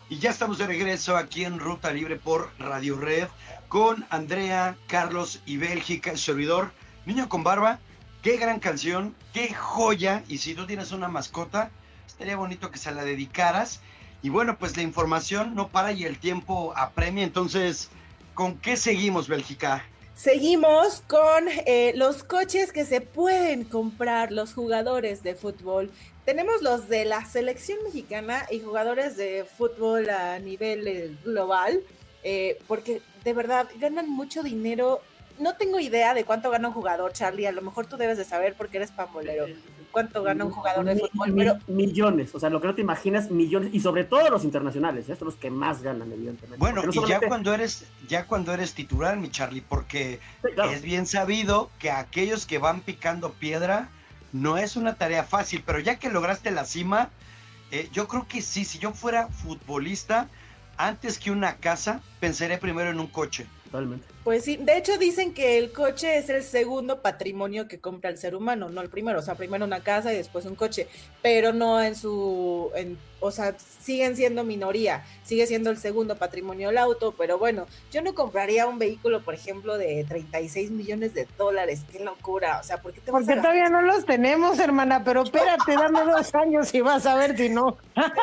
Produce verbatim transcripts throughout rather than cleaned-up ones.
Y ya estamos de regreso aquí en Ruta Libre por Radio Red con Andrea, Carlos y Bélgica, el servidor Niño con Barba. Qué gran canción, qué joya. Y si tú tienes una mascota, estaría bonito que se la dedicaras. Y bueno, pues la información no para y el tiempo apremia. Entonces, ¿con qué seguimos, Bélgica? Seguimos con eh, los coches que se pueden comprar los jugadores de fútbol. Tenemos los de la selección mexicana y jugadores de fútbol a nivel eh, global, eh, porque de verdad ganan mucho dinero. No tengo idea de cuánto gana un jugador, Charlie. A lo mejor tú debes de saber porque eres pambolero. ¿Cuánto gana un jugador de fútbol? Mi, Pero... Millones, o sea, lo que no te imaginas, millones, y sobre todo los internacionales, ¿eh? Son los que más ganan, evidentemente. Bueno, no y solamente... ya cuando eres, ya cuando eres titular, mi Charlie, porque sí, claro, es bien sabido que aquellos que van picando piedra no es una tarea fácil, pero ya que lograste la cima, eh, yo creo que sí, si yo fuera futbolista, antes que una casa, pensaría primero en un coche. Totalmente. Pues sí, de hecho dicen que el coche es el segundo patrimonio que compra el ser humano, no el primero, o sea, primero una casa y después un coche, pero no en su, en, o sea, siguen siendo minoría, sigue siendo el segundo patrimonio el auto, pero bueno, yo no compraría un vehículo, por ejemplo, de treinta y seis millones de dólares, qué locura, o sea, ¿por qué te vas Porque a todavía no los tenemos, hermana, pero espérate, dame dos años y vas a ver si no.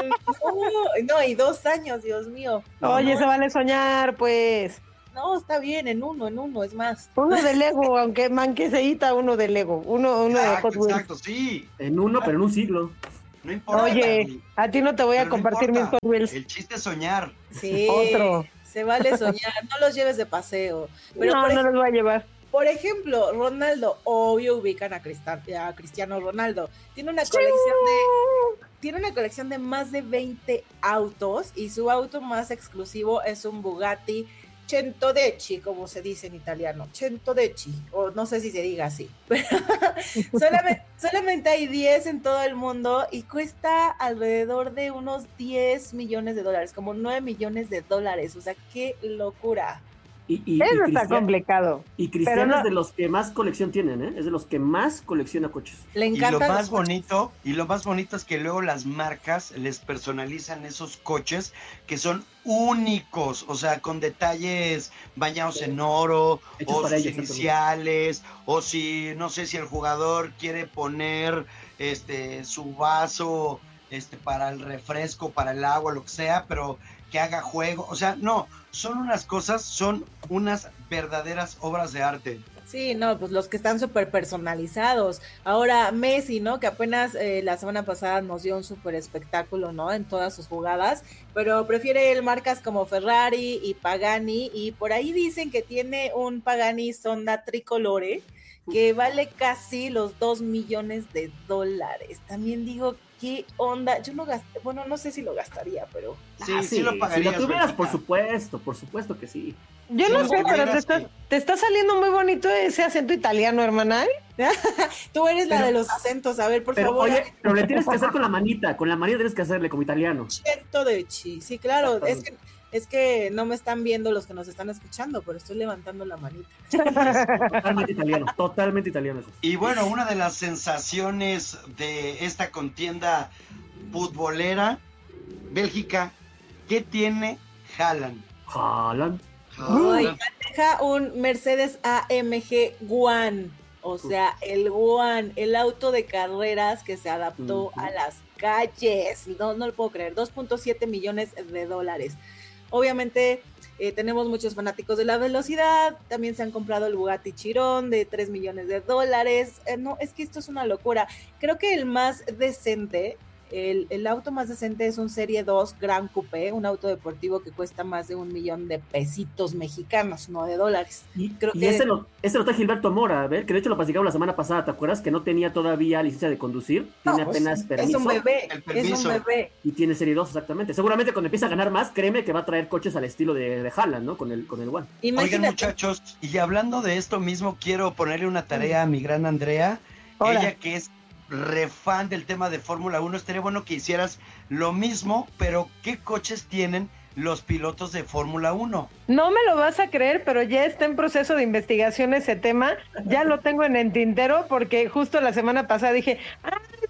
No, no, y dos años, Dios mío. Oye, no, se vale soñar, pues. No, está bien, en uno, en uno, es más. Uno de Lego, aunque manqueceíta, uno de Lego, uno, uno exacto, de Hot Wheels. Exacto, sí. En uno, pero en un siglo. No importa. Oye, a ti no te voy a compartir no mis Hot Wheels. El chiste es soñar. Sí, otro. Se vale soñar, no los lleves de paseo. Pero no, por no ej- los voy a llevar. Por ejemplo, Ronaldo, obvio ubican a, Cristal, a Cristiano Ronaldo. Tiene una colección de... Tiene una colección de más de veinte autos y su auto más exclusivo es un Bugatti Centodecci, como se dice en italiano, Centodecci, o no sé si se diga así, pero solamente, solamente hay diez en todo el mundo y cuesta alrededor de unos diez millones de dólares, como nueve millones de dólares, o sea, qué locura. Y, y, Eso y está complicado. Y Cristiano no... es de los que más colección tienen, ¿eh? Es de los que más colecciona coches. Le encanta. Y lo más bonito, y lo más bonito es que luego las marcas les personalizan esos coches que son únicos, o sea, con detalles bañados en oro, hechos o sus ellos, iniciales, o si, no sé, si el jugador quiere poner este su vaso este para el refresco, para el agua, lo que sea, pero que haga juego, o sea, no, son unas cosas, son unas verdaderas obras de arte. Sí, no, pues los que están súper personalizados. Ahora Messi, ¿no? Que apenas eh, la semana pasada nos dio un súper espectáculo, ¿no? En todas sus jugadas, pero prefiere él marcas como Ferrari y Pagani, y por ahí dicen que tiene un Pagani Sonda Tricolore, que vale casi los dos millones de dólares. También digo, ¿qué onda? Yo no gasté, bueno, no sé si lo gastaría, pero... Sí, ah, sí, sí lo pagarías. Si lo tuvieras, Bélgica. por supuesto, por supuesto que sí. Yo sí, no sé, pero te está, que... te está saliendo muy bonito ese acento italiano, hermana. Tú eres pero, la de los acentos, a ver, por pero, favor. Oye, pero le tienes que hacer con la manita, con la manita tienes que hacerle como italiano. Centodecci, sí, claro, es que... Es que no me están viendo los que nos están escuchando, pero estoy levantando la manita. Totalmente italiano, totalmente italiano eso. Y bueno, una de las sensaciones de esta contienda futbolera, Bélgica, ¿qué tiene Haaland? Haaland. Haaland. Deja un Mercedes A M G One, o sea, el One, el auto de carreras que se adaptó uh-huh. a las calles. No, no lo puedo creer, dos punto siete millones de dólares. Obviamente eh, tenemos muchos fanáticos de la velocidad, también se han comprado el Bugatti Chiron de tres millones de dólares, eh, no, es que esto es una locura. Creo que el más decente, el, el auto más decente es un Serie dos Gran Coupé, un auto deportivo que cuesta más de un millón de pesitos mexicanos, no de dólares. Y, Creo y que... ese, lo, ese lo trae Gilberto Mora, a ver, que de hecho lo platicamos la semana pasada, ¿te acuerdas? Que no tenía todavía licencia de conducir, tiene no, apenas es, permiso. Es un bebé, es un bebé. Y tiene Serie dos, exactamente. Seguramente cuando empiece a ganar más, créeme que va a traer coches al estilo de, de Haaland, ¿no? Con el, con el One. Imagínate. Oigan, muchachos, y hablando de esto mismo, quiero ponerle una tarea a mi gran Andrea, Hola. Ella que es refan del tema de Fórmula uno, estaría bueno que hicieras lo mismo, pero ¿qué coches tienen los pilotos de Fórmula uno? No me lo vas a creer, pero ya está en proceso de investigación ese tema, ya lo tengo en el tintero, porque justo la semana pasada dije, ah,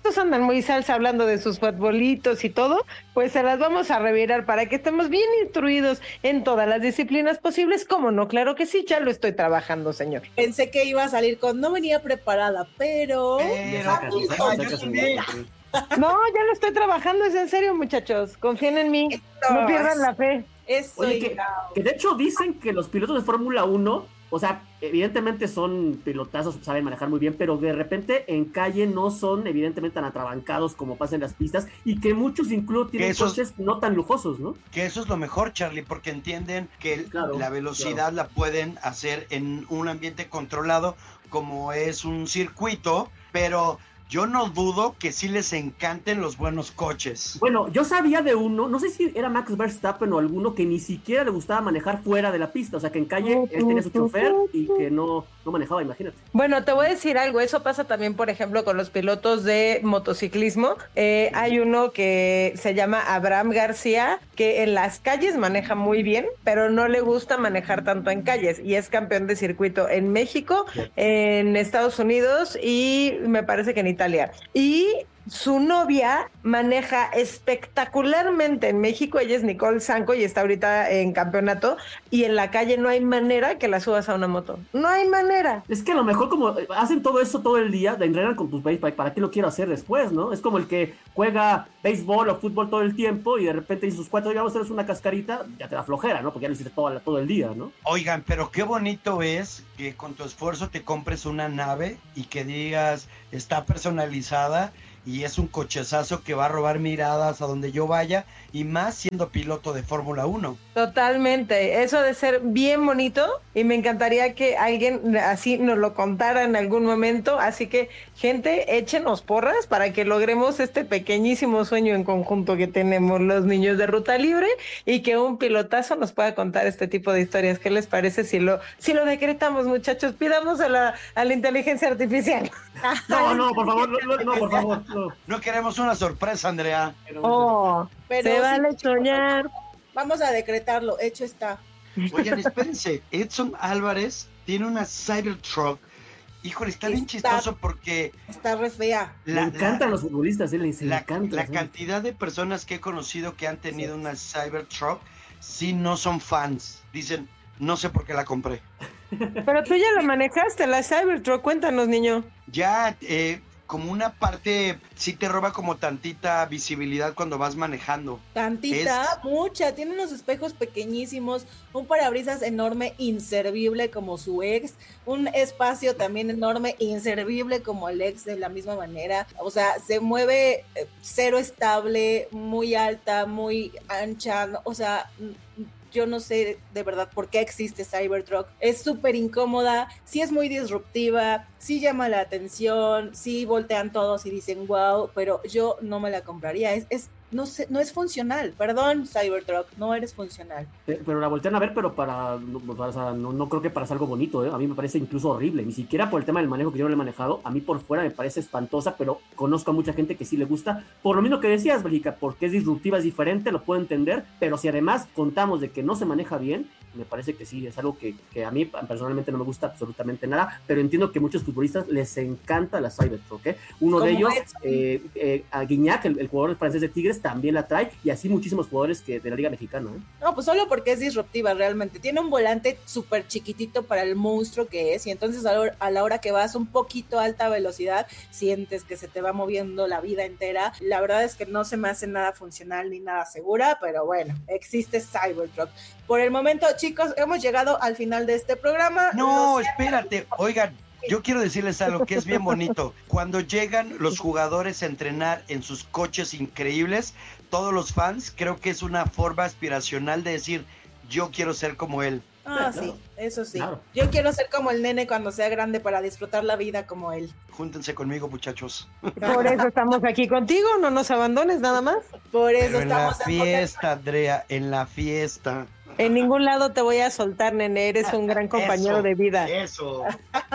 estos andan muy salsa hablando de sus futbolitos y todo, pues se las vamos a revirar para que estemos bien instruidos en todas las disciplinas posibles. ¿Cómo no? Claro que sí, ya lo estoy trabajando, señor. Pensé que iba a salir con, no venía preparada, pero... Pero, Sacas, pues, sacas, ah, yo sacas también. el- No, ya lo estoy trabajando, es en serio, muchachos. Confíen en mí, no pierdan la fe. Eso, Oye, que, hija. que de hecho dicen que los pilotos de Fórmula uno, o sea, evidentemente son pilotazos, saben manejar muy bien, pero de repente en calle no son evidentemente tan atrabancados como pasa en las pistas, y que muchos incluso tienen esos- coches no tan lujosos, ¿no? Que eso es lo mejor, Charlie, porque entienden que el- Claro, la velocidad la pueden hacer en un ambiente controlado como es un circuito, pero yo no dudo que sí les encanten los buenos coches. Bueno, yo sabía de uno, no sé si era Max Verstappen o alguno, que ni siquiera le gustaba manejar fuera de la pista, o sea, que en calle él tenía su chofer y que no, no manejaba, imagínate. Bueno, te voy a decir algo, eso pasa también, por ejemplo, con los pilotos de motociclismo. Eh, hay uno que se llama Abraham García, que en las calles maneja muy bien, pero no le gusta manejar tanto en calles, y es campeón de circuito en México, en Estados Unidos y me parece que en Italia. Y su novia maneja espectacularmente en México, ella es Nicole Sanco y está ahorita en campeonato, y en la calle no hay manera que la subas a una moto, no hay manera. Es que a lo mejor como hacen todo eso todo el día, de entrenan con tus base, ¿para qué lo quiero hacer después, no? Es como el que juega béisbol o fútbol todo el tiempo y de repente dice sus cuatro, oye, vamos a hacer una cascarita, ya te da flojera, ¿no? Porque ya lo hiciste todo, todo el día, ¿no? Oigan, pero qué bonito es que con tu esfuerzo te compres una nave y que digas, está personalizada y es un cochezazo que va a robar miradas a donde yo vaya, y más siendo piloto de Fórmula uno. Totalmente, eso de ser bien bonito, y me encantaría que alguien así nos lo contara en algún momento, así que gente, échenos porras para que logremos este pequeñísimo sueño en conjunto que tenemos los niños de Ruta Libre, y que un pilotazo nos pueda contar este tipo de historias. ¿Qué les parece si lo, si lo decretamos, muchachos? Pidamos a la, a la inteligencia artificial. No, no, por favor, no, no, no, por favor, no. No queremos una sorpresa, Andrea. Oh, Pero se sí, vale soñar. Vamos a decretarlo, hecho está. Oigan, espérense, Edson Álvarez tiene una Cybertruck. Híjole, está bien Está- chistoso porque Está re fea. Le la, encantan la- los futbolistas, ¿eh? Les la- encanta. la cantidad de personas que he conocido que han tenido una Cybertruck, sí no son fans. Dicen, no sé por qué la compré. Pero tú ya la manejaste, la Cybertruck, cuéntanos, niño. Ya, eh, como una parte, sí te roba como tantita visibilidad cuando vas manejando. Tantita, Es- mucha. Tiene unos espejos pequeñísimos, un parabrisas enorme, inservible como su ex, un espacio también enorme, inservible como el ex de la misma manera. O sea, se mueve eh, cero estable, muy alta, muy ancha. no- O sea, mm, yo no sé de verdad por qué existe Cybertruck. Es súper incómoda, sí es muy disruptiva, sí llama la atención, sí voltean todos y dicen wow, pero yo no me la compraría. Es, es no sé, no es funcional. Perdón, Cybertruck, no eres funcional. Eh, Pero la voltean a ver, pero para, no, para- o sea, no, no creo que para hacer algo bonito, ¿eh? A mí me parece incluso horrible, ni siquiera por el tema del manejo que yo no le he manejado, a mí por fuera me parece espantosa, pero conozco a mucha gente que sí le gusta, por lo mismo que decías, Bélgica, porque es disruptiva, es diferente, lo puedo entender, pero si además contamos de que no se maneja bien, me parece que sí, es algo que, que a mí personalmente no me gusta absolutamente nada, pero entiendo que a muchos futbolistas les encanta la Cybertruck, ¿eh? Uno de Como ellos, Edson. eh, eh, a Guignac, el, el jugador francés de Tigres, también la trae, y así muchísimos jugadores que de la Liga Mexicana, ¿eh? No, pues solo porque es disruptiva realmente. Tiene un volante súper chiquitito para el monstruo que es, y entonces a la, hora, a la hora que vas un poquito a alta velocidad, sientes que se te va moviendo la vida entera. La verdad es que no se me hace nada funcional ni nada segura, pero bueno, existe Cybertruck. Por el momento, chicos, hemos llegado al final de este programa. No, Los- espérate, oigan, yo quiero decirles algo que es bien bonito. Cuando llegan los jugadores a entrenar en sus coches increíbles, todos los fans, creo que es una forma aspiracional de decir, yo quiero ser como él. Ah, Claro. sí, eso sí. Claro. Yo quiero ser como el nene cuando sea grande para disfrutar la vida como él. Júntense conmigo, muchachos. Por eso estamos aquí contigo, no nos abandones nada más. Por eso Pero en la estamos en fiesta, Andrea, en la fiesta. En ningún lado te voy a soltar, nene, eres un gran compañero Eso, de vida. Eso.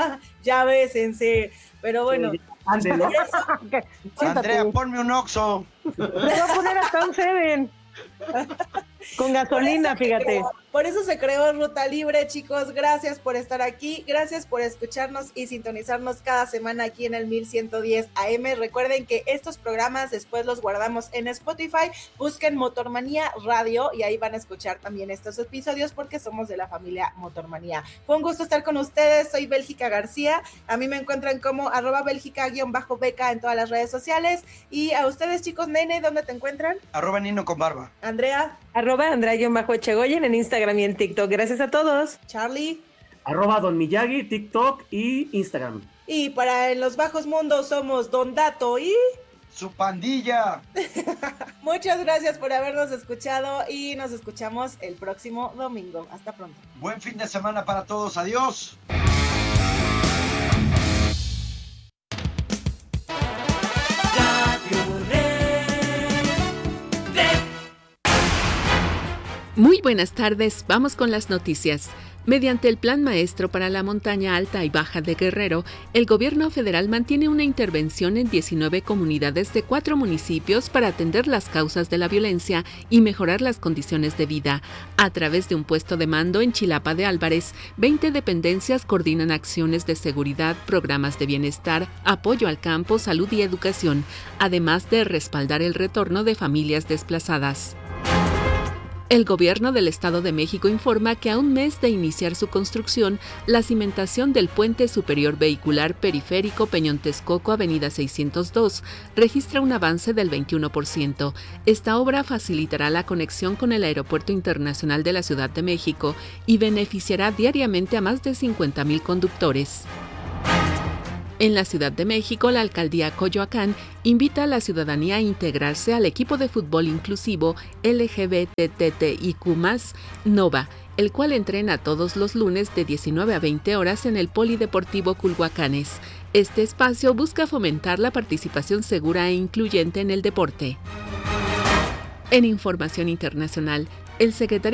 Ya bésense. Pero bueno, Sí, ande, ¿no? Siéntate. Andrea, ponme un Oxxo. Le voy a poner hasta un Seven. Con gasolina, fíjate. por Por eso se creó Ruta Libre, chicos. Gracias por estar aquí, gracias por escucharnos y sintonizarnos cada semana aquí en el mil ciento diez A M. Recuerden que estos programas después los guardamos en Spotify. Busquen Motormanía Radio y ahí van a escuchar también estos episodios porque somos de la familia Motormanía. Fue un gusto estar con ustedes. Soy Bélgica García. A mí me encuentran como arroba Bélgica-beca en todas las redes sociales. Y a ustedes, chicos, Nene, ¿dónde te encuentran? Arroba Nino con barba. Andrea. Arroba Andrea-Echegoyen en Instagram y en TikTok. Gracias a todos. Charlie. Arroba Don Miyagi, TikTok y Instagram. Y para En los Bajos Mundos somos Don Dato y... ¡Su pandilla! Muchas gracias por habernos escuchado y nos escuchamos el próximo domingo. Hasta pronto. Buen fin de semana para todos. Adiós. Muy buenas tardes, vamos con las noticias. Mediante el Plan Maestro para la Montaña Alta y Baja de Guerrero, el gobierno federal mantiene una intervención en diecinueve comunidades de cuatro municipios para atender las causas de la violencia y mejorar las condiciones de vida. A través de un puesto de mando en Chilapa de Álvarez, veinte dependencias coordinan acciones de seguridad, programas de bienestar, apoyo al campo, salud y educación, además de respaldar el retorno de familias desplazadas. El gobierno del Estado de México informa que a un mes de iniciar su construcción, la cimentación del Puente Superior Vehicular Periférico Peñón-Texcoco, Avenida seiscientos dos, registra un avance del veintiuno por ciento. Esta obra facilitará la conexión con el Aeropuerto Internacional de la Ciudad de México y beneficiará diariamente a más de cincuenta mil conductores. En la Ciudad de México, la alcaldía Coyoacán invita a la ciudadanía a integrarse al equipo de fútbol inclusivo L G B T T I Q más, Nova, el cual entrena todos los lunes de diecinueve a veinte horas en el Polideportivo Culhuacanes. Este espacio busca fomentar la participación segura e incluyente en el deporte. En información internacional, el secretario